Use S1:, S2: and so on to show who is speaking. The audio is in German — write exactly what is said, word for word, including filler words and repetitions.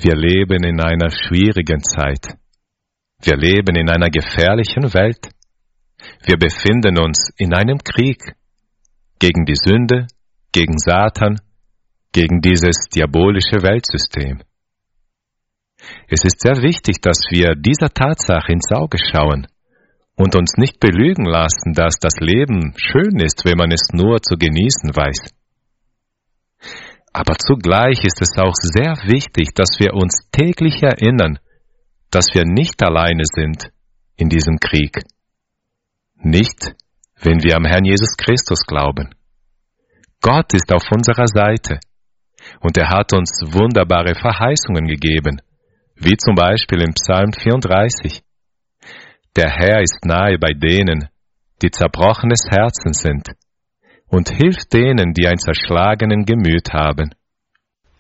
S1: Wir leben in einer schwierigen Zeit. Wir leben in einer gefährlichen Welt. Wir befinden uns in einem Krieg gegen die Sünde, gegen Satan, gegen dieses diabolische Weltsystem. Es ist sehr wichtig, dass wir dieser Tatsache ins Auge schauen und uns nicht belügen lassen, dass das Leben schön ist, wenn man es nur zu genießen weiß. Aber zugleich ist es auch sehr wichtig, dass wir uns täglich erinnern, dass wir nicht alleine sind in diesem Krieg. Nicht, wenn wir am Herrn Jesus Christus glauben. Gott ist auf unserer Seite und er hat uns wunderbare Verheißungen gegeben, wie zum Beispiel im Psalm vierunddreißig. Der Herr ist nahe bei denen, die zerbrochenes Herzen sind, und hilft denen, die ein zerschlagenen Gemüt haben.